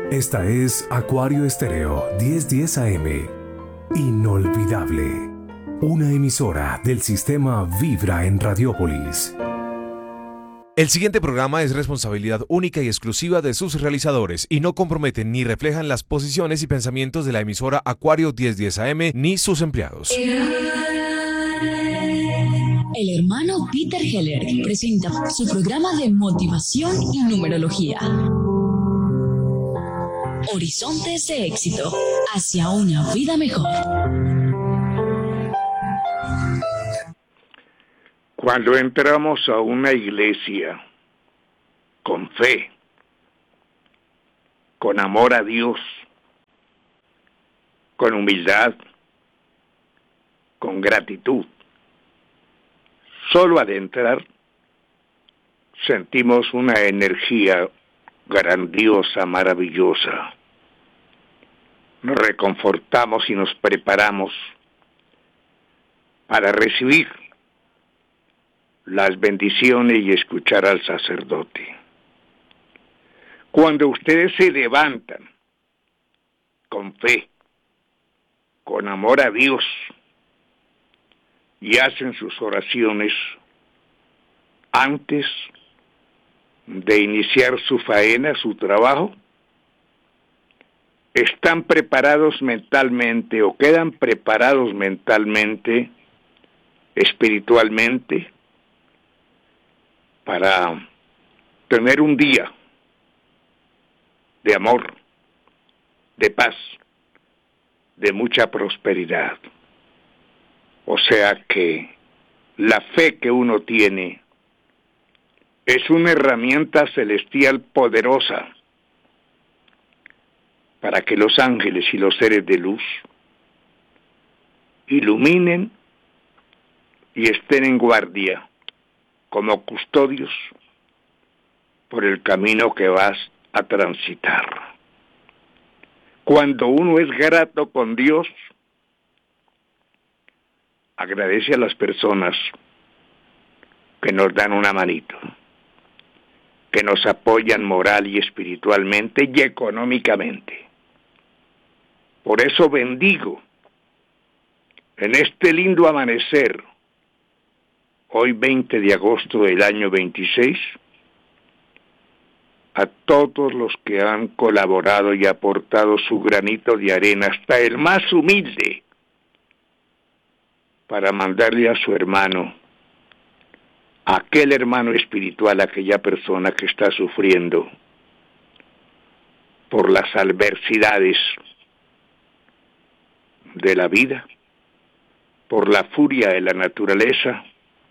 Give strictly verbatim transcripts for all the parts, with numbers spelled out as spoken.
Esta es Acuario Estéreo diez diez A M. Inolvidable. Una emisora del sistema Vibra en Radiópolis. El siguiente programa es responsabilidad única y exclusiva de sus realizadores y no comprometen ni reflejan las posiciones y pensamientos de la emisora Acuario diez diez A M ni sus empleados. El hermano Peter Heller presenta su programa de motivación y numerología. Horizontes de éxito hacia una vida mejor. Cuando entramos a una iglesia con fe, con amor a Dios, con humildad, con gratitud, solo al entrar sentimos una energía grandiosa, maravillosa. Nos reconfortamos y nos preparamos para recibir las bendiciones y escuchar al sacerdote. Cuando ustedes se levantan con fe, con amor a Dios y hacen sus oraciones antes de iniciar su faena, su trabajo, están preparados mentalmente o quedan preparados mentalmente, espiritualmente, para tener un día de amor, de paz, de mucha prosperidad. O sea que la fe que uno tiene es una herramienta celestial poderosa para que los ángeles y los seres de luz iluminen y estén en guardia como custodios por el camino que vas a transitar. Cuando uno es grato con Dios, agradece a las personas que nos dan una manito, que nos apoyan moral y espiritualmente y económicamente. Por eso bendigo en este lindo amanecer, hoy veinte de agosto del año veintiséis, a todos los que han colaborado y aportado su granito de arena, hasta el más humilde, para mandarle a su hermano, a aquel hermano espiritual, a aquella persona que está sufriendo por las adversidades de la vida, por la furia de la naturaleza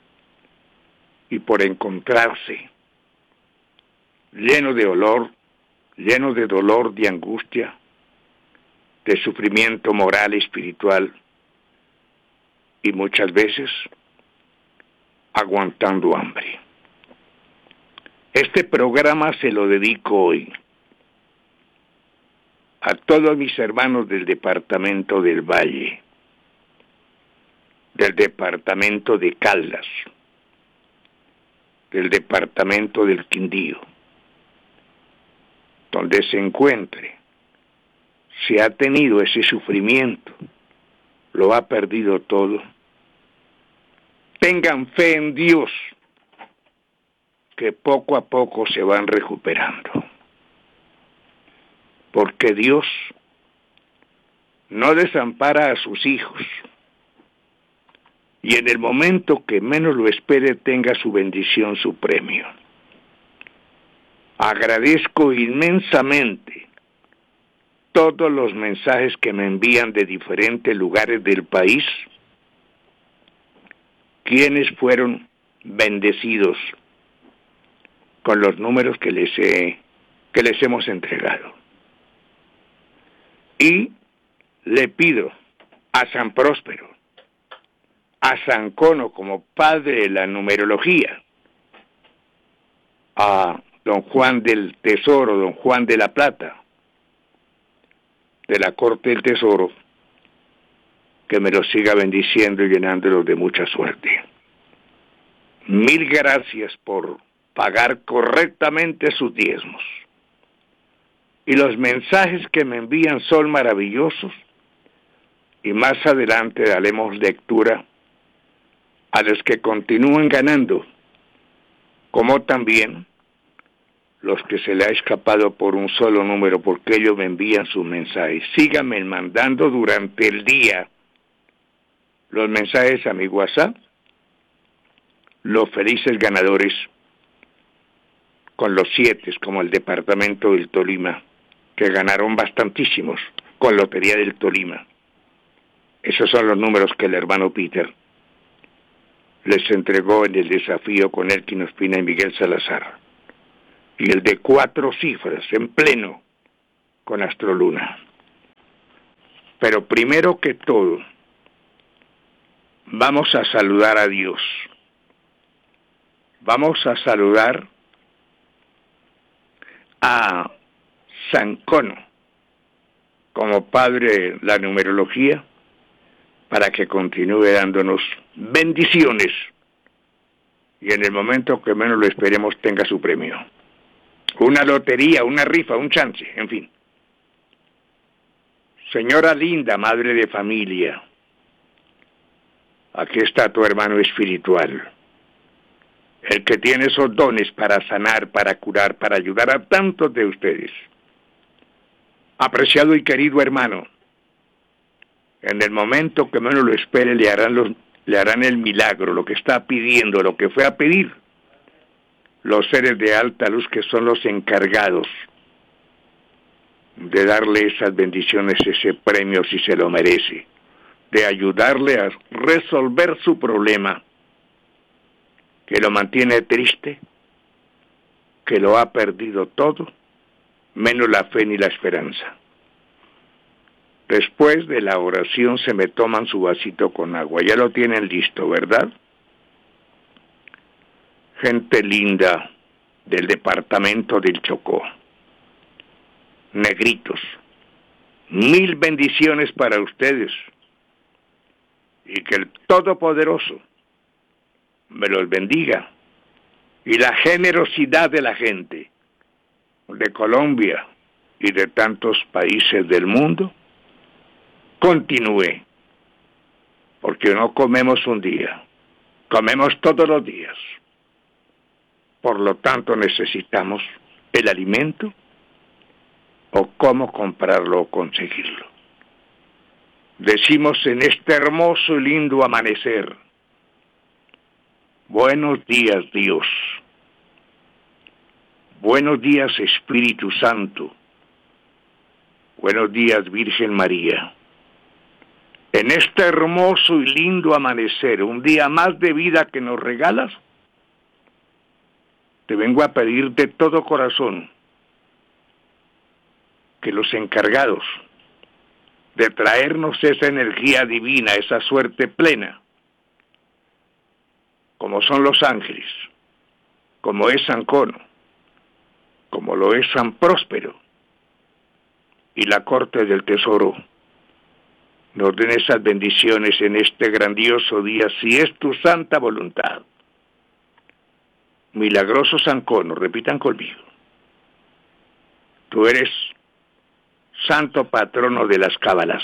y por encontrarse lleno de dolor, lleno de dolor, de angustia, de sufrimiento moral, espiritual y muchas veces aguantando hambre. Este programa se lo dedico hoy a todos mis hermanos del departamento del Valle, del departamento de Caldas, del departamento del Quindío, donde se encuentre, si ha tenido ese sufrimiento, lo ha perdido todo. Tengan fe en Dios, que poco a poco se van recuperando. Porque Dios no desampara a sus hijos. Y en el momento que menos lo espere, tenga su bendición, su premio. Agradezco inmensamente todos los mensajes que me envían de diferentes lugares del país, quienes fueron bendecidos con los números que les he, que les hemos entregado. Y le pido a San Próspero, a San Cono como padre de la numerología, a don Juan del Tesoro, don Juan de la Plata, de la Corte del Tesoro, que me los siga bendiciendo y llenándolos de mucha suerte. Mil gracias por pagar correctamente sus diezmos. y los mensajes que me envían son maravillosos, y más adelante daremos lectura a los que continúan ganando, como también los que se le ha escapado por un solo número, porque ellos me envían sus mensajes. Síganme mandando durante el día los mensajes a mi WhatsApp, los felices ganadores, con los siete, como el departamento del Tolima, que ganaron bastantísimos con Lotería del Tolima. Esos son los números que el hermano Peter les entregó en el desafío con Elkin Ospina y Miguel Salazar. Y el de cuatro cifras, en pleno, con Astroluna. Pero primero que todo, vamos a saludar a Dios. Vamos a saludar a San Cono como padre de la numerología, para que continúe dándonos bendiciones y en el momento que menos lo esperemos tenga su premio. Una lotería, una rifa, un chance, en fin. Señora linda, madre de familia, aquí está tu hermano espiritual, el que tiene esos dones para sanar, para curar, para ayudar a tantos de ustedes. Apreciado y querido hermano, en el momento que menos lo espere le harán, los, le harán el milagro, lo que está pidiendo, lo que fue a pedir. Los seres de alta luz que son los encargados de darle esas bendiciones, ese premio si se lo merece, de ayudarle a resolver su problema, que lo mantiene triste, que lo ha perdido todo, menos la fe ni la esperanza. Después de la oración se me toman su vasito con agua. Ya lo tienen listo, ¿verdad? Gente linda del departamento del Chocó. Negritos. Mil bendiciones para ustedes. Y que el Todopoderoso me los bendiga. Y la generosidad de la gente de Colombia y de tantos países del mundo continúe, porque no comemos un día, comemos todos los días. Por lo tanto necesitamos el alimento o cómo comprarlo o conseguirlo. Decimos en este hermoso y lindo amanecer, buenos días Dios, buenos días Espíritu Santo, buenos días Virgen María. En este hermoso y lindo amanecer, un día más de vida que nos regalas, te vengo a pedir de todo corazón que los encargados de traernos esa energía divina, esa suerte plena, como son los ángeles, como es San Cono, como lo es San Próspero y la Corte del Tesoro, nos den esas bendiciones en este grandioso día, si es tu santa voluntad. Milagroso San Cono, repitan conmigo. Tú eres santo patrono de las cábalas,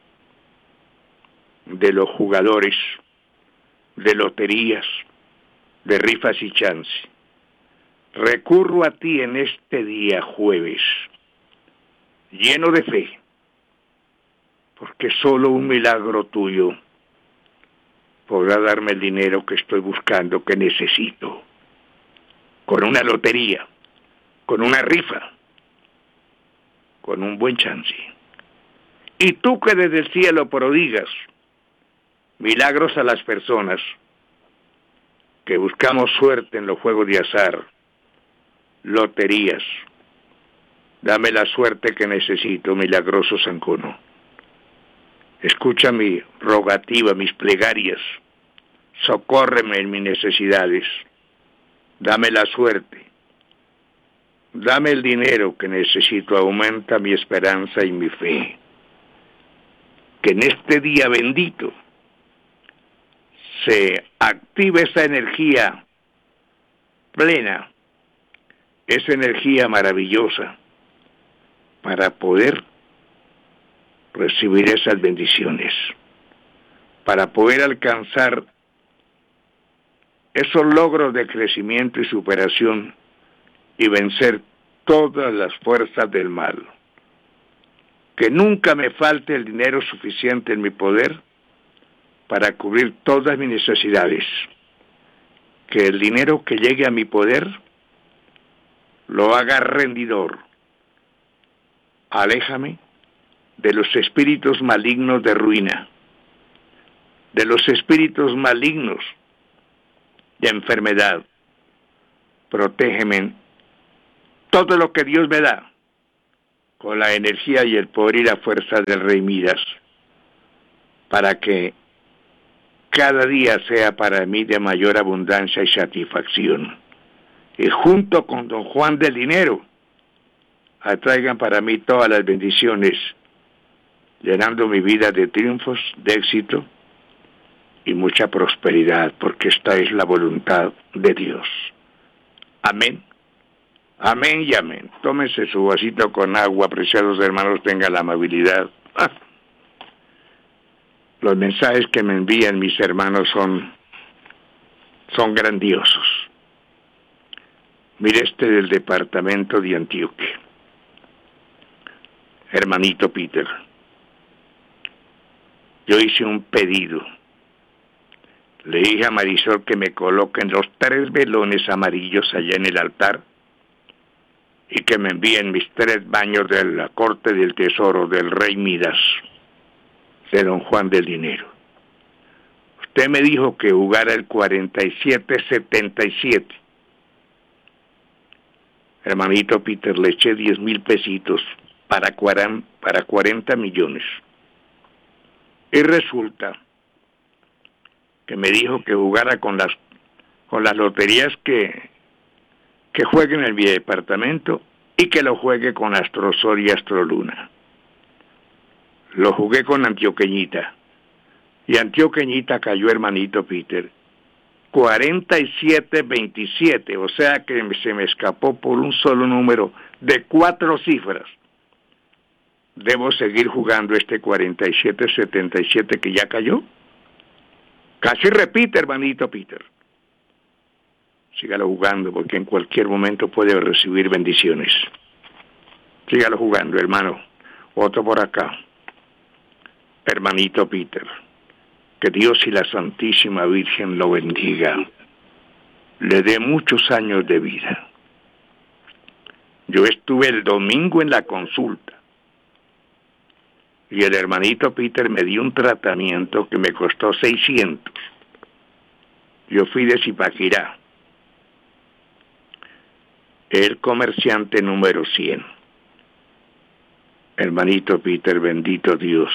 de los jugadores, de loterías, de rifas y chance. Recurro a ti en este día jueves, lleno de fe, porque solo un milagro tuyo podrá darme el dinero que estoy buscando, que necesito, con una lotería, con una rifa, con un buen chance. Y tú que desde el cielo prodigas milagros a las personas que buscamos suerte en los juegos de azar, loterías, dame la suerte que necesito, milagroso San Cono. Escucha mi rogativa, mis plegarias, socórreme en mis necesidades, dame la suerte, dame el dinero que necesito, aumenta mi esperanza y mi fe. Que en este día bendito se active esa energía plena, esa energía maravillosa para poder recibir esas bendiciones, para poder alcanzar esos logros de crecimiento y superación y vencer todas las fuerzas del mal. Que nunca me falte el dinero suficiente en mi poder para cubrir todas mis necesidades. Que el dinero que llegue a mi poder lo haga rendidor. Aléjame de los espíritus malignos de ruina, de los espíritus malignos de enfermedad. Protégeme todo lo que Dios me da con la energía y el poder y la fuerza del Rey Midas, para que cada día sea para mí de mayor abundancia y satisfacción. Y junto con don Juan del Dinero, atraigan para mí todas las bendiciones, llenando mi vida de triunfos, de éxito y mucha prosperidad, porque esta es la voluntad de Dios. Amén. Amén y amén. Tómese su vasito con agua, apreciados hermanos, tenga la amabilidad. Ah. Los mensajes que me envían mis hermanos son, son grandiosos. Mire este del departamento de Antioquia. Hermanito Peter, yo hice un pedido. Le dije a Marisol que me coloquen los tres velones amarillos allá en el altar y que me envíen mis tres baños de la corte del tesoro del Rey Midas, de don Juan del Dinero. Usted me dijo que jugara el cuarenta y siete setenta y siete. Hermanito Peter, le eché diez mil pesitos para cuarenta millones. Y resulta que me dijo que jugara con las con las loterías que, que jueguen en mi departamento y que lo juegue con Astrosol y Astroluna. Lo jugué con Antioqueñita. Y Antioqueñita cayó, hermanito Peter, cuarenta y siete veintisiete, o sea que se me escapó por un solo número de cuatro cifras. ¿Debo seguir jugando este cuarenta y siete setenta y siete que ya cayó? Casi repite, hermanito Peter. Sígalo jugando, porque en cualquier momento puede recibir bendiciones. Sígalo jugando, hermano. Otro por acá. Hermanito Peter, que Dios y la Santísima Virgen lo bendiga, le dé muchos años de vida. Yo estuve el domingo en la consulta y el hermanito Peter me dio un tratamiento que me costó seiscientos. Yo fui de Zipaquirá, el comerciante número cien. Hermanito Peter, bendito Dios,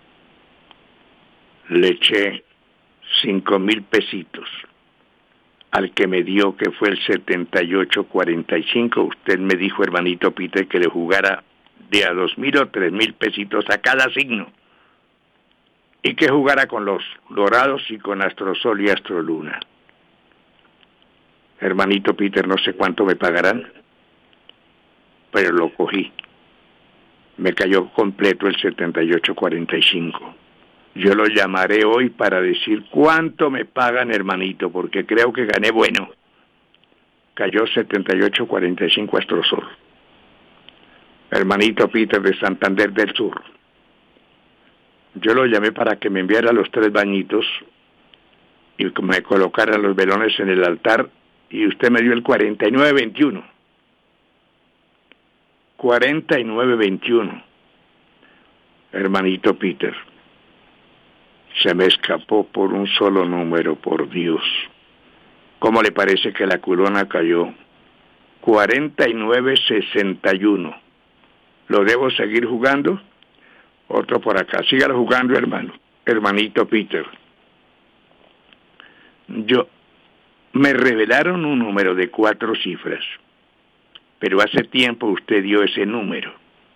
le eché cinco mil pesitos al que me dio, que fue el setenta y ocho cuarenta y cinco. Usted me dijo, hermanito Peter, que le jugara de a dos mil o tres mil pesitos a cada signo y que jugara con los dorados y con Astrosol y Astroluna. Hermanito Peter, no sé cuánto me pagarán, pero lo cogí. Me cayó completo el setenta y ocho cuarenta y cinco. Yo lo llamaré hoy para decir cuánto me pagan, hermanito, porque creo que gané bueno. Cayó setenta y ocho cuarenta y cinco Astrosol. Hermanito Peter de Santander del Sur. Yo lo llamé para que me enviara los tres bañitos y me colocara los velones en el altar, y usted me dio el cuarenta y nueve veintiuno. cuarenta y nueve veintiuno. Hermanito Peter, se me escapó por un solo número, por Dios. ¿Cómo le parece que la culona cayó? cuarenta y nueve sesenta y uno. ¿Lo debo seguir jugando? Otro por acá. Sígalo jugando, hermano. Hermanito Peter. Yo, me revelaron un número de cuatro cifras, pero hace tiempo usted dio ese número.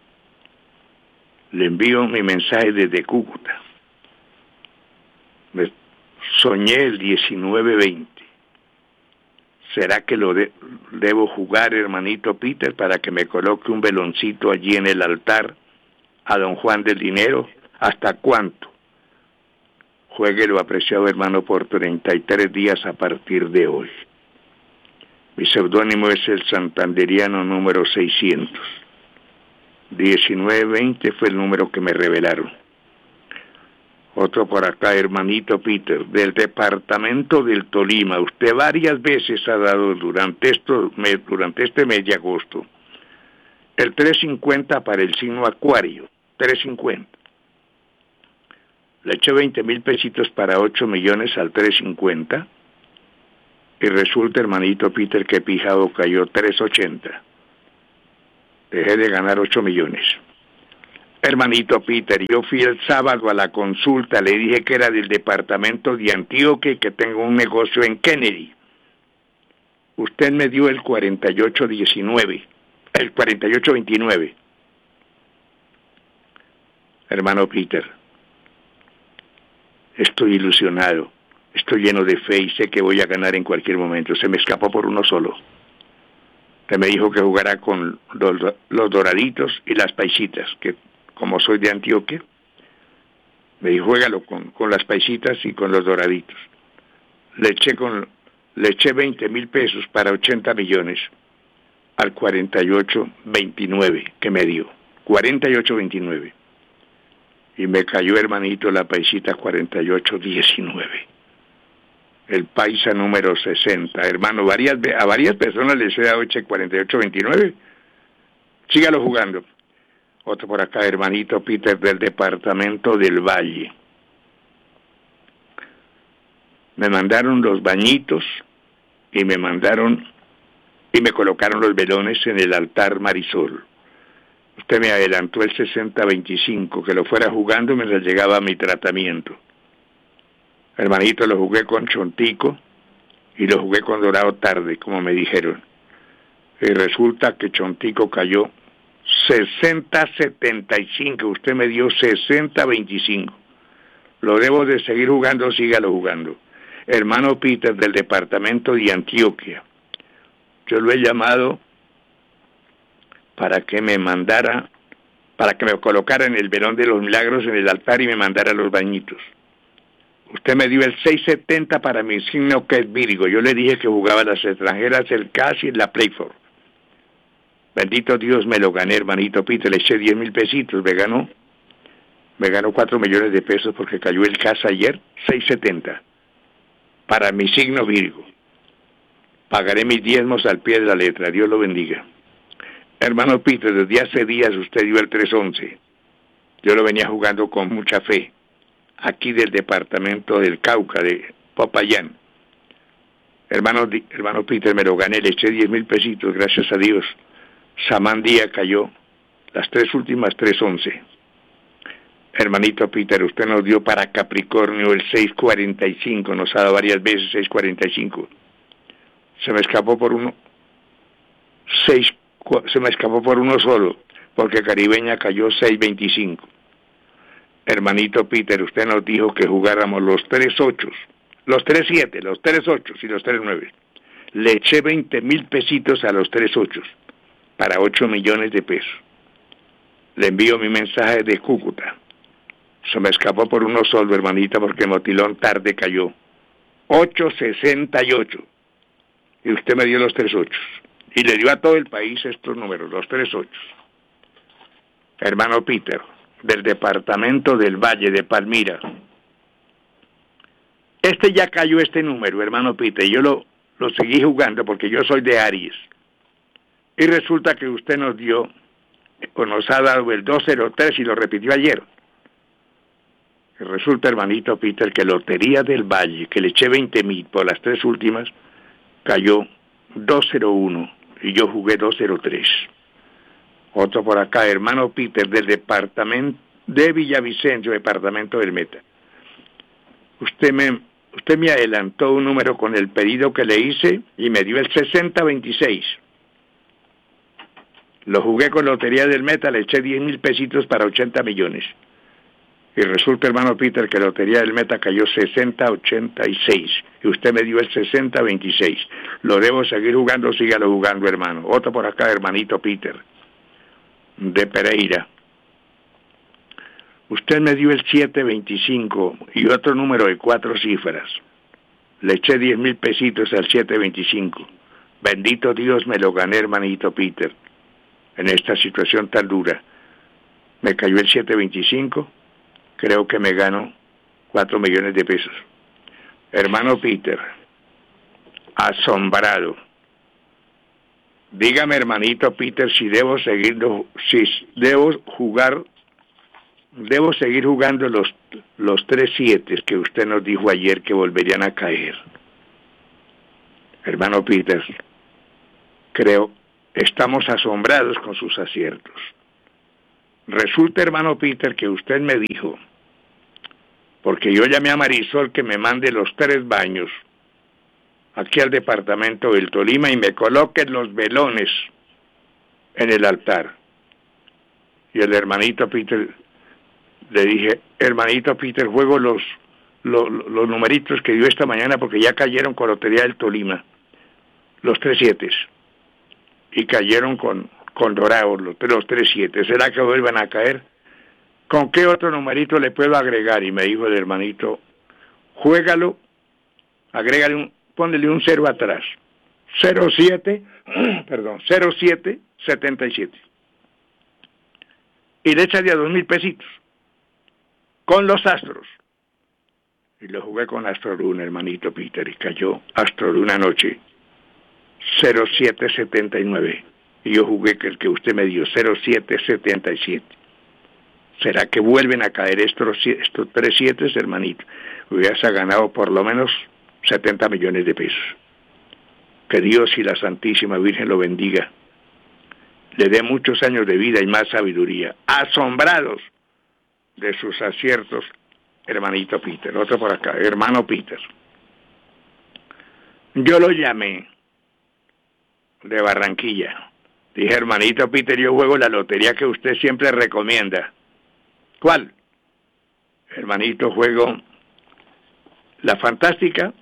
Le envío mi mensaje desde Cúcuta. Me soñé el diecinueve veinte. ¿Será que lo de, debo jugar, hermanito Peter, para que me coloque un veloncito allí en el altar a don Juan del Dinero? ¿Hasta cuánto? Juéguelo, apreciado hermano, por treinta y tres días a partir de hoy. Mi seudónimo es el santanderiano número seiscientos. diecinueve veinte fue el número que me revelaron. Otro por acá, hermanito Peter, del departamento del Tolima. Usted varias veces ha dado durante, esto, durante este mes de agosto el trescientos cincuenta para el signo Acuario, trescientos cincuenta. Le eché veinte mil pesitos para ocho millones al trescientos cincuenta y resulta, hermanito Peter, que Pijado cayó trescientos ochenta. Dejé de ganar ocho millones. Hermanito Peter, yo fui el sábado a la consulta, le dije que era del departamento de Antioquia y que tengo un negocio en Kennedy. Usted me dio el cuarenta y ocho diecinueve, el cuarenta y ocho veintinueve. Hermano Peter, estoy ilusionado, estoy lleno de fe y sé que voy a ganar en cualquier momento. Se me escapó por uno solo. Usted me dijo que jugara con los, los doraditos y las paisitas, que como soy de Antioquia, me dijo, juégalo con, con las paisitas y con los doraditos. Le eché, con, le eché veinte mil pesos para ochenta millones al cuarenta y ocho veintinueve que me dio. cuarenta y ocho veintinueve. Y me cayó, hermanito, la paisita cuarenta y ocho diecinueve. El paisa número sesenta. Hermano, varias, a varias personas les he dado eche cuarenta y ocho veintinueve. Sígalo jugando. Otro por acá, hermanito Peter, del departamento del Valle. Me mandaron los bañitos y me mandaron y me colocaron los velones en el altar Marisol. Usted me adelantó el sesenta veinticinco, que lo fuera jugando mientras llegaba a mi tratamiento. Hermanito, lo jugué con Chontico y lo jugué con Dorado tarde, como me dijeron. Y resulta que Chontico cayó sesenta setenta y cinco, usted me dio sesenta veinticinco. Lo debo de seguir jugando, sígalo jugando. Hermano Peter, del departamento de Antioquia. Yo lo he llamado para que me mandara, para que me colocara en el velón de los milagros en el altar y me mandara los bañitos. Usted me dio el seiscientos setenta para mi signo, que es Virgo. Yo le dije que jugaba las extranjeras, el Casi y la Playford. Bendito Dios, me lo gané, hermanito Peter. Le eché diez mil pesitos, me ganó. Me ganó cuatro millones de pesos porque cayó el Casa ayer, seiscientos setenta. Para mi signo Virgo. Pagaré mis diezmos al pie de la letra. Dios lo bendiga. Hermano Peter, desde hace días usted dio el trescientos once. Yo lo venía jugando con mucha fe. Aquí del departamento del Cauca, de Popayán. Hermano, hermano Peter, me lo gané, le eché diez mil pesitos, gracias a Dios. Samandía cayó, las tres últimas trescientos once. Hermanito Peter, usted nos dio para Capricornio el seiscientos cuarenta y cinco, nos ha dado varias veces seiscientos cuarenta y cinco. Se me escapó por uno, seis, se me escapó por uno solo, porque Caribeña cayó seiscientos veinticinco. Hermanito Peter, usted nos dijo que jugáramos los tres ochos, los tres siete, los tres ochos y los tres nueve. Le eché veinte mil pesitos a los tres ochos, para ocho millones de pesos. Le envío mi mensaje de Cúcuta. Se me escapó por uno solo, hermanita, porque Motilón tarde cayó. ocho sesenta y ocho. Y usted me dio los tres ochos. Y le dio a todo el país estos números, los tres ochos. Hermano Peter, del departamento del Valle de Palmira. Este ya cayó este número, hermano Peter. Yo lo, lo seguí jugando porque yo soy de Aries. Y resulta que usted nos dio, o nos ha dado el doscientos tres y lo repitió ayer. Y resulta, hermanito Peter, que Lotería del Valle, que le eché veinte mil por las tres últimas, cayó doscientos uno y yo jugué doscientos tres. Otro por acá, hermano Peter, del departamento de Villavicencio, departamento del Meta. Usted me, usted me adelantó un número con el pedido que le hice y me dio el sesenta veintiséis. Lo jugué con Lotería del Meta, le eché diez mil pesitos para ochenta millones. Y resulta, hermano Peter, que la lotería del Meta cayó sesenta ochenta y seis. Y usted me dio el sesenta veintiséis. Lo debo seguir jugando, sígalo jugando, hermano. Otro por acá, hermanito Peter, de Pereira. Usted me dio el siete veinticinco y otro número de cuatro cifras. Le eché diez mil pesitos al siete veinticinco. Bendito Dios, me lo gané, hermanito Peter. En esta situación tan dura. Me cayó el siete veinticinco. Creo que me gano cuatro millones de pesos. Hermano Peter, asombrado. Dígame, hermanito Peter, si debo seguir, si debo jugar, debo seguir jugando los, los tres siete que usted nos dijo ayer que volverían a caer. Hermano Peter, creo, estamos asombrados con sus aciertos. Resulta, hermano Peter, que usted me dijo, porque yo llamé a Marisol que me mande los tres baños aquí al departamento del Tolima y me coloquen los velones en el altar. Y el hermanito Peter, le dije, hermanito Peter, juego los, los, los numeritos que dio esta mañana porque ya cayeron con Lotería del Tolima, los tres siete, y cayeron con, con Dorado, los, los tres siete. ¿Será que vuelvan a caer? ¿Con qué otro numerito le puedo agregar? Y me dijo el hermanito, juégalo, agrégale un, ponle un cero atrás. cero siete, perdón, cero siete setenta y siete. Y le echa de a dos mil pesitos. Con los astros. Y lo jugué con Astro Luna, hermanito Peter, y cayó Astro Luna anoche. cero siete setenta y nueve. Y yo jugué que el que usted me dio, cero siete setenta y siete. ¿Será que vuelven a caer estos, estos tres siete, hermanito? Hubieras ganado por lo menos setenta millones de pesos. Que Dios y la Santísima Virgen lo bendiga. Le dé muchos años de vida y más sabiduría. Asombrados de sus aciertos, hermanito Peter. Otro por acá, hermano Peter. Yo lo llamé de Barranquilla. Dije, hermanito Peter, yo juego la lotería que usted siempre recomienda. ¿Cuál? Hermanito, juego la Fantástica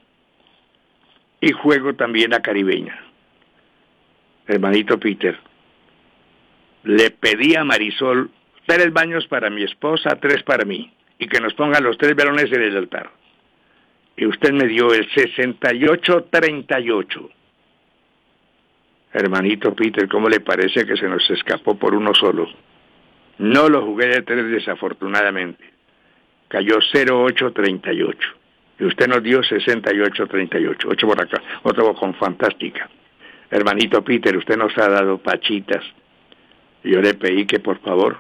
y juego también la Caribeña. Hermanito Peter, le pedí a Marisol tres baños para mi esposa, tres para mí, y que nos pongan los tres velones en el altar. Y usted me dio el sesenta y ocho treinta y ocho. Hermanito Peter, ¿cómo le parece que se nos escapó por uno solo? No lo jugué de tres, desafortunadamente. Cayó cero ocho treinta y ocho. Y usted nos dio sesenta y ocho treinta y ocho. Ocho por acá. Otro con Fantástica. Hermanito Peter, usted nos ha dado pachitas. Y yo le pedí que por favor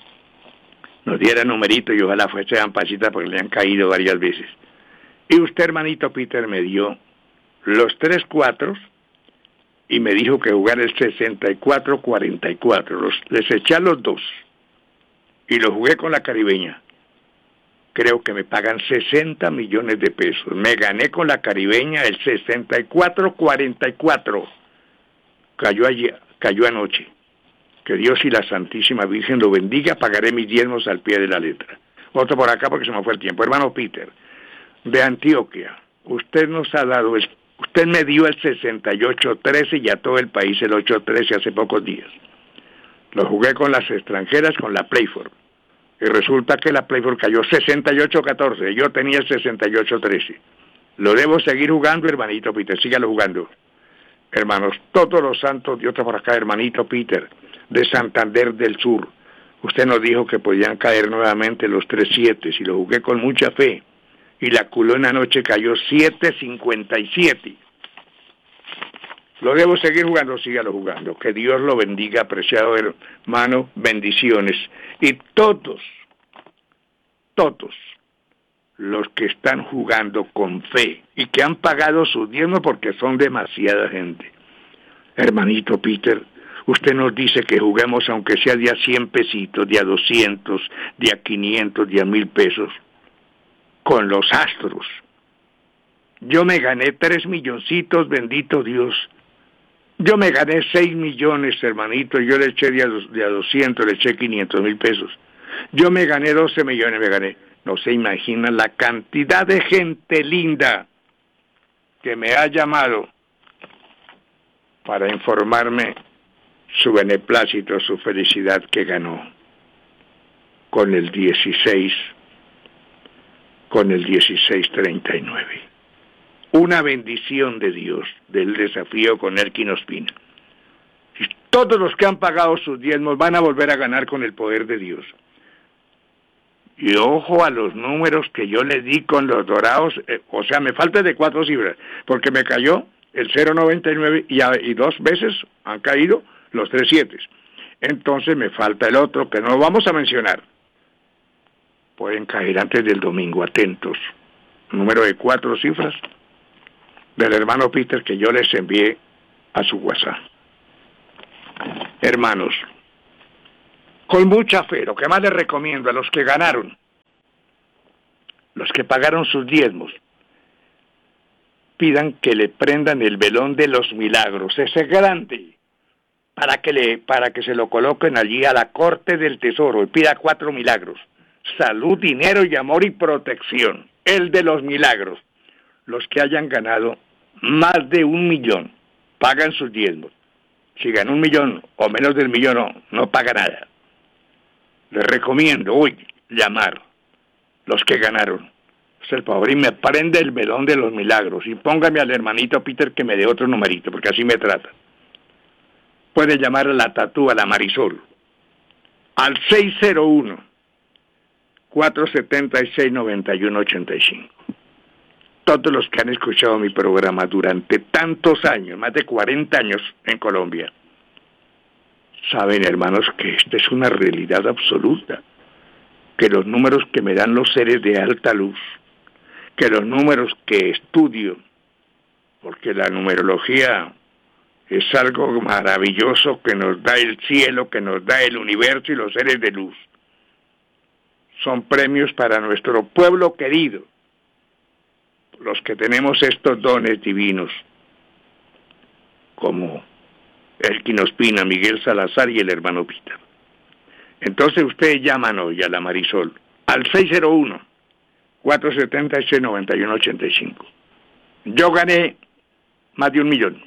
nos diera numerito y ojalá fueran pachitas porque le han caído varias veces. Y usted, hermanito Peter, me dio los tres cuatros y me dijo que jugar el sesenta y cuatro cuarenta y cuatro. Los, les eché a los dos. Y lo jugué con la Caribeña. Creo que me pagan sesenta millones de pesos. Me gané con la Caribeña el sesenta y cuatro cuarenta y cuatro. Cayó allí, cayó anoche. Que Dios y la Santísima Virgen lo bendiga. Pagaré mis diezmos al pie de la letra. Otro por acá porque se me fue el tiempo. Hermano Peter, de Antioquia, usted nos ha dado, el, usted me dio el sesenta y ocho trece y a todo el país el ocho trece hace pocos días. Lo jugué con las extranjeras, con la Playford. Y resulta que la Playford cayó sesenta y ocho catorce. Yo tenía el sesenta y ocho trece. Lo debo seguir jugando, hermanito Peter. Sígalo jugando. Hermanos, todos los santos de otra por acá, hermanito Peter, de Santander del Sur. Usted nos dijo que podían caer nuevamente los tres siete. Y lo jugué con mucha fe. Y la culona anoche cayó siete cincuenta y siete. Lo debo seguir jugando, sígalo jugando. Que Dios lo bendiga, apreciado hermano, bendiciones. Y todos, todos los que están jugando con fe y que han pagado su diezmo porque son demasiada gente. Hermanito Peter, usted nos dice que juguemos aunque sea de a cien pesitos, de a doscientos, de a quinientos, de a mil pesos, con los astros. Yo me gané tres milloncitos, bendito Dios. Yo me gané seis millones, hermanito, y yo le eché de a, de a doscientos, le eché quinientos mil pesos. Yo me gané doce millones, me gané. No se imagina la cantidad de gente linda que me ha llamado para informarme su beneplácito, su felicidad que ganó con el dieciséis, con el dieciséis treinta y nueve. Una bendición de Dios del desafío con Erkin Ospina. Todos los que han pagado sus diezmos van a volver a ganar con el poder de Dios. Y ojo a los números que yo le di con los dorados, eh, o sea, me falta de cuatro cifras, porque me cayó el cero noventa y nueve y, a, y dos veces han caído los tres siete. Entonces me falta el otro que no vamos a mencionar. Pueden caer antes del domingo, atentos. Número de cuatro cifras del hermano Peter que yo les envié a su WhatsApp. Hermanos, con mucha fe, lo que más les recomiendo a los que ganaron, los que pagaron sus diezmos, pidan que le prendan el velón de los milagros, ese grande, para que le, para que se lo coloquen allí a la corte del tesoro y pida cuatro milagros: salud, dinero y amor y protección. El de los milagros. Los que hayan ganado más de un millón pagan sus diezmos. Si gana un millón o menos del millón, no, no paga nada. Les recomiendo hoy llamar los que ganaron. Es el favor y me prende el velón de los milagros y póngame al hermanito Peter que me dé otro numerito, porque así me trata. Puede llamar a la Tatú, a la Marisol, al seis cero uno, cuatro siete seis, nueve uno ocho cinco. Todos los que han escuchado mi programa durante tantos años, más de cuarenta años en Colombia, saben, hermanos, que esta es una realidad absoluta, que los números que me dan los seres de alta luz, que los números que estudio, porque la numerología es algo maravilloso que nos da el cielo, que nos da el universo y los seres de luz, son premios para nuestro pueblo querido, los que tenemos estos dones divinos, como Erkin Ospina, Miguel Salazar y el hermano Peter. Entonces ustedes llaman hoy a la Marisol al seis cero uno, cuatro siete seis, nueve uno ocho cinco. Yo gané más de un millón.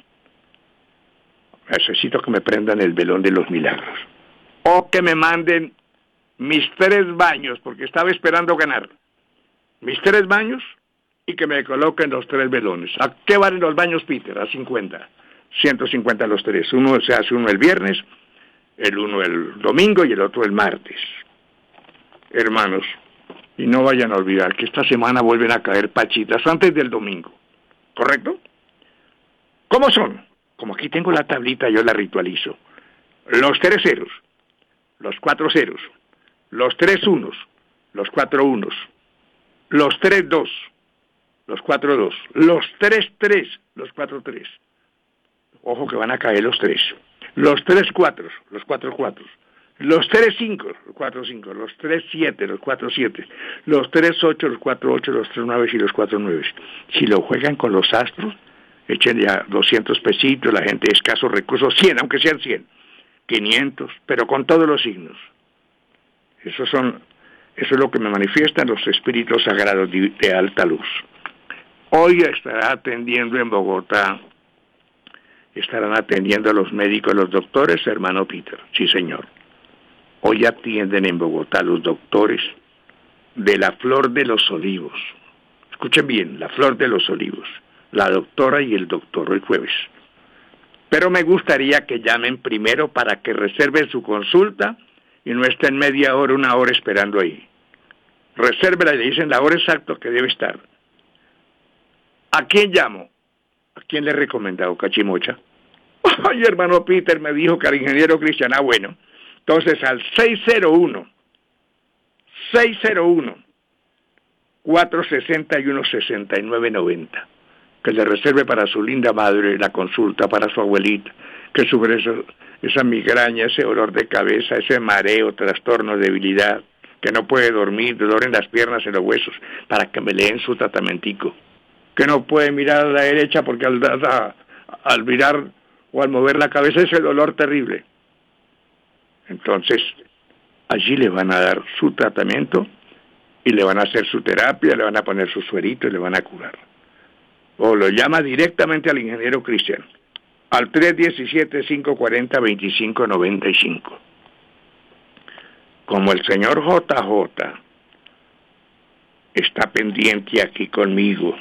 Necesito que me prendan el velón de los milagros. O que me manden mis tres baños, porque estaba esperando ganar. Mis tres baños y que me coloquen los tres velones. ¿A qué valen los baños, Peter? A cincuenta. ciento cincuenta los tres. Uno se hace uno el viernes, el uno el domingo y el otro el martes. Hermanos, y no vayan a olvidar que esta semana vuelven a caer pachitas antes del domingo. ¿Correcto? ¿Cómo son? Como aquí tengo la tablita, yo la ritualizo. Los tres ceros, los cuatro ceros, los tres unos, los cuatro unos, los tres dos, los cuatro dos, los tres tres, los cuatro tres. Ojo que van a caer los tres. Los tres cuatro, los cuatro cuatro. Los tres cinco, los cuatro cinco. Los tres siete, los cuatro siete. Los tres ocho, los cuatro ocho, los tres nueve y los cuatro nueve. Si lo juegan con los astros, echen ya doscientos pesitos, la gente de escasos recursos, cien, aunque sean cien. quinientos, pero con todos los signos. Esos son, eso es lo que me manifiestan los espíritus sagrados de, de alta luz. Hoy estará atendiendo en Bogotá, estarán atendiendo a los médicos, los doctores, hermano Peter. Sí, señor. Hoy atienden en Bogotá los doctores de la Flor de los Olivos. Escuchen bien, la Flor de los Olivos. La doctora y el doctor el jueves. Pero me gustaría que llamen primero para que reserven su consulta y no estén media hora, una hora esperando ahí. Resérvela y le dicen la hora exacta que debe estar. ¿A quién llamo? ¿A quién le he recomendado, Cachimocha? Ay, hermano Peter me dijo que al ingeniero Cristian. Ah, bueno. Entonces al seis cero uno, seis cero uno, cuatro seis uno, seis nueve nueve cero. Que le reserve para su linda madre la consulta, para su abuelita, que sufre eso, esa migraña, ese dolor de cabeza, ese mareo, trastorno, debilidad, que no puede dormir, dolor en las piernas, en los huesos, para que me leen su tratamentico. Que no puede mirar a la derecha porque al, a, al mirar o al mover la cabeza es el dolor terrible. Entonces, allí le van a dar su tratamiento y le van a hacer su terapia, le van a poner su suerito y le van a curar. O lo llama directamente al ingeniero Cristian, al tres uno siete, cinco cuatro cero, dos cinco nueve cinco. Como el señor J J está pendiente aquí conmigo,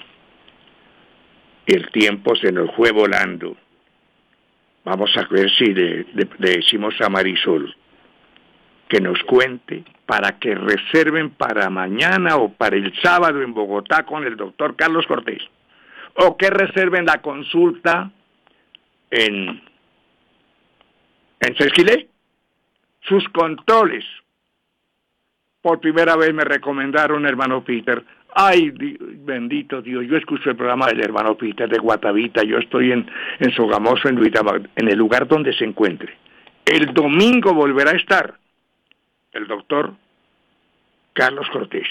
el tiempo se nos fue volando. Vamos a ver si le, le, le decimos a Marisol que nos cuente para que reserven para mañana o para el sábado en Bogotá con el doctor Carlos Cortés, o que reserven la consulta en, en Sesquilé, sus controles. Por primera vez me recomendaron, hermano Peter. Ay, di, bendito Dios, yo escucho el programa del hermano Peter de Guatavita, yo estoy en, en Sogamoso, en Duitama, en el lugar donde se encuentre. El domingo volverá a estar el doctor Carlos Cortés.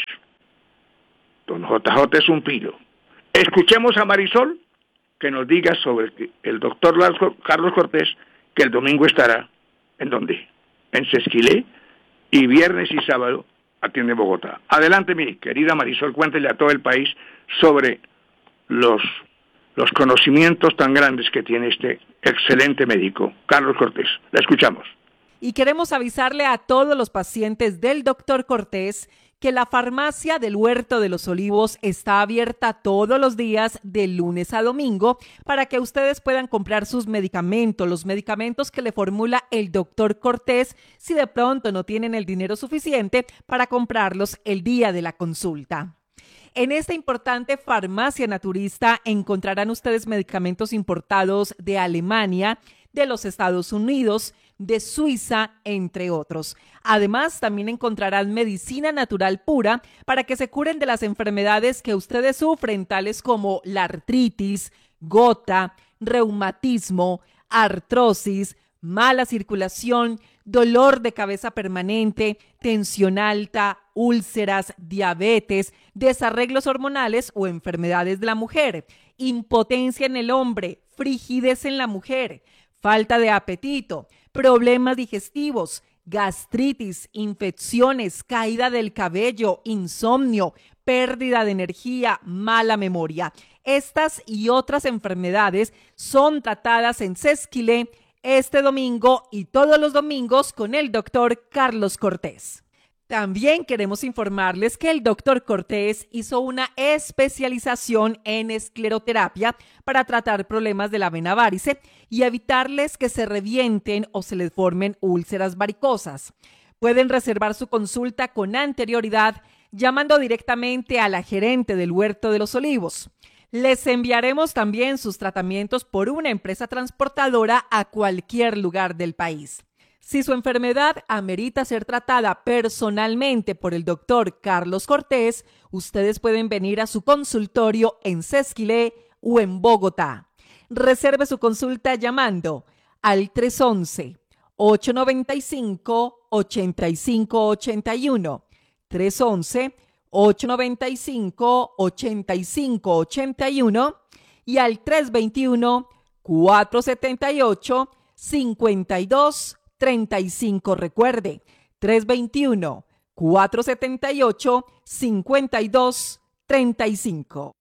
Don J J es un pilo. Escuchemos a Marisol que nos diga sobre el doctor Carlos Cortés, que el domingo estará, ¿en dónde? En Sesquilé, y viernes y sábado atiende Bogotá. Adelante, mi querida Marisol, cuéntele a todo el país sobre los, los conocimientos tan grandes que tiene este excelente médico, Carlos Cortés. La escuchamos. Y queremos avisarle a todos los pacientes del doctor Cortés que la farmacia del Huerto de los Olivos está abierta todos los días de lunes a domingo para que ustedes puedan comprar sus medicamentos, los medicamentos que le formula el doctor Cortés, si de pronto no tienen el dinero suficiente para comprarlos el día de la consulta. En esta importante farmacia naturista encontrarán ustedes medicamentos importados de Alemania, de los Estados Unidos, de Suiza, entre otros. Además, también encontrarán medicina natural pura para que se curen de las enfermedades que ustedes sufren, tales como la artritis, gota, reumatismo, artrosis, mala circulación, dolor de cabeza permanente, tensión alta, úlceras, diabetes, desarreglos hormonales o enfermedades de la mujer, impotencia en el hombre, frigidez en la mujer, falta de apetito, problemas digestivos, gastritis, infecciones, caída del cabello, insomnio, pérdida de energía, mala memoria. Estas y otras enfermedades son tratadas en Sesquilé este domingo y todos los domingos con el doctor Carlos Cortés. También queremos informarles que el doctor Cortés hizo una especialización en escleroterapia para tratar problemas de la vena varice y evitarles que se revienten o se les formen úlceras varicosas. Pueden reservar su consulta con anterioridad llamando directamente a la gerente del Huerto de los Olivos. Les enviaremos también sus tratamientos por una empresa transportadora a cualquier lugar del país. Si su enfermedad amerita ser tratada personalmente por el doctor Carlos Cortés, ustedes pueden venir a su consultorio en Sesquilé o en Bogotá. Reserve su consulta llamando al tres once, ocho noventa y cinco, ochenta y cinco ochenta y uno, tres once, ocho noventa y cinco, ochenta y cinco ochenta y uno y al tres veintiuno, cuatrocientos setenta y ocho, cincuenta y dos treinta y cinco. Recuerde, tres veintiuno, cuatrocientos setenta y ocho, cincuenta y dos treinta y cinco.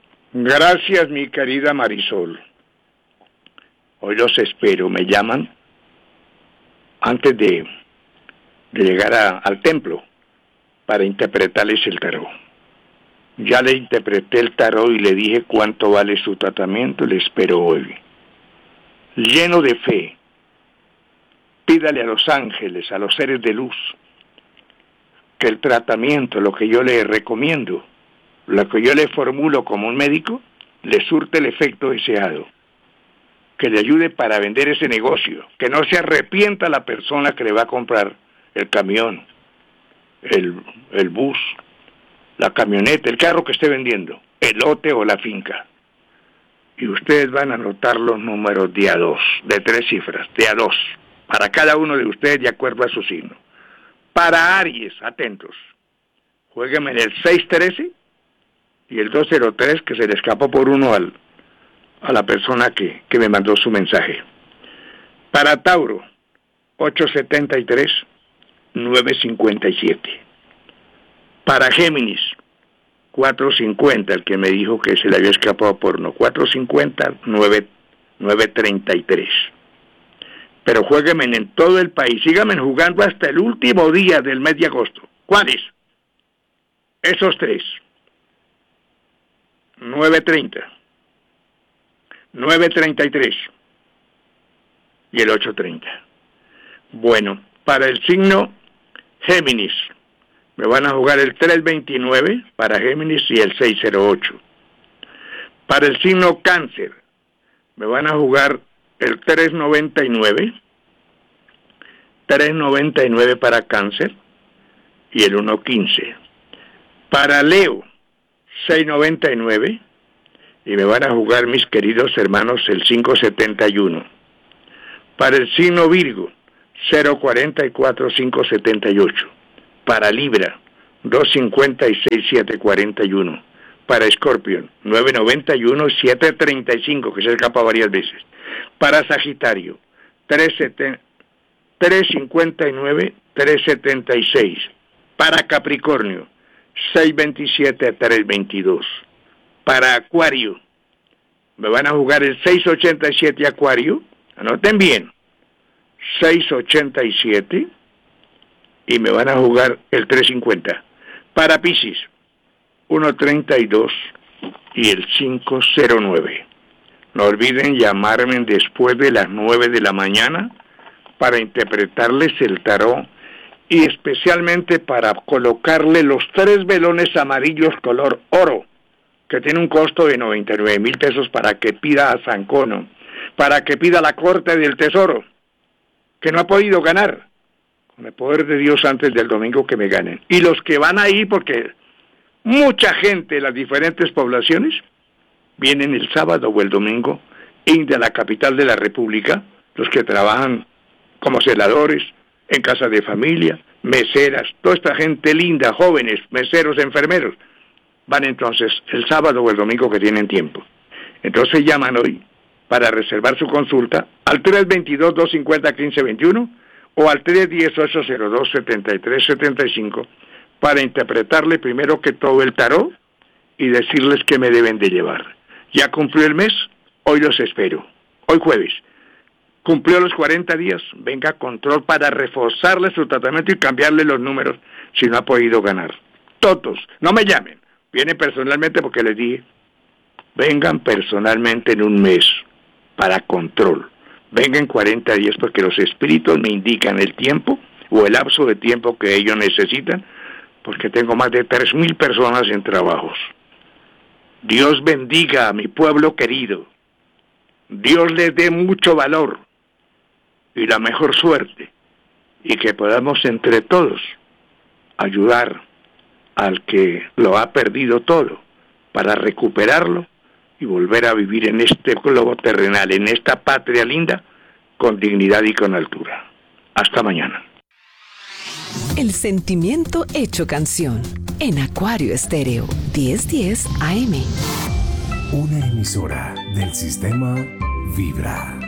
Gracias, mi querida Marisol. Hoy los espero, me llaman antes de, de llegar a, al templo para interpretarles el tarot. Ya le interpreté el tarot y le dije cuánto vale su tratamiento, le espero hoy. Lleno de fe, pídale a los ángeles, a los seres de luz, que el tratamiento, lo que yo le recomiendo, lo que yo le formulo como un médico, le surte el efecto deseado, que le ayude para vender ese negocio, que no se arrepienta la persona que le va a comprar el camión, el, el bus, la camioneta, el carro que esté vendiendo, el lote o la finca. Y ustedes van a anotar los números de a dos, de tres cifras, de a dos, para cada uno de ustedes de acuerdo a su signo. Para Aries, atentos, juéguenme en el seis trece y el dos cero tres, que se le escapó por uno al, a la persona que, que me mandó su mensaje. Para Tauro, ocho setenta y tres, nueve cincuenta y siete. Para Géminis, cuatro cincuenta, el que me dijo que se le había escapado porno, cuatro cincuenta, nueve treinta y tres. Pero juéguenme en todo el país, síganme jugando hasta el último día del mes de agosto. ¿Cuáles? Esos tres. nueve treinta, nueve treinta y tres y el ocho treinta. Bueno, para el signo Géminis, me van a jugar el tres veintinueve para Géminis y el seis cero ocho. Para el signo Cáncer, me van a jugar el tres noventa y nueve, tres noventa y nueve para Cáncer y el uno quince. Para Leo, seis noventa y nueve, y me van a jugar, mis queridos hermanos, el cinco setenta y uno. Para el signo Virgo, cero cuarenta y cuatro, cinco setenta y ocho. Para Libra, dos cincuenta y seis, siete cuarenta y uno. Para Escorpión, nueve noventa y uno, siete treinta y cinco, que se escapa varias veces. Para Sagitario, tres cincuenta y nueve, tres setenta y seis. Para Capricornio, seis veintisiete, tres veintidós. Para Acuario, me van a jugar el seis ochenta y siete Acuario, anoten bien, seis ochenta y siete, y me van a jugar el tres cincuenta. Para Piscis, uno treinta y dos y el cinco cero nueve. No olviden llamarme después de las nueve de la mañana para interpretarles el tarot y especialmente para colocarle los tres velones amarillos color oro, que tiene un costo de noventa y nueve mil pesos para que pida a San Cono, para que pida la Corte del Tesoro, que no ha podido ganar. Con el poder de Dios antes del domingo que me ganen. Y los que van ahí, porque mucha gente de las diferentes poblaciones vienen el sábado o el domingo y de la capital de la República, los que trabajan como celadores, en casa de familia, meseras, toda esta gente linda, jóvenes, meseros, enfermeros, van entonces el sábado o el domingo que tienen tiempo. Entonces llaman hoy para reservar su consulta al tres veintidós, dos cincuenta, quince veintiuno o al tres dieciocho, cero dos, setenta y tres setenta y cinco para interpretarle primero que todo el tarot y decirles qué me deben de llevar. Ya cumplió el mes, hoy los espero, hoy jueves. Cumplió los cuarenta días, venga a control para reforzarle su tratamiento y cambiarle los números si no ha podido ganar. Todos, no me llamen, vienen personalmente porque les dije, vengan personalmente en un mes para control. Vengan cuarenta días porque los espíritus me indican el tiempo o el lapso de tiempo que ellos necesitan, porque tengo más de tres mil personas en trabajos. Dios bendiga a mi pueblo querido. Dios les dé mucho valor y la mejor suerte, y que podamos entre todos ayudar al que lo ha perdido todo para recuperarlo y volver a vivir en este globo terrenal, en esta patria linda, con dignidad y con altura. Hasta mañana. El sentimiento hecho canción en Acuario Estéreo diez diez A M. Una emisora del sistema Vibra.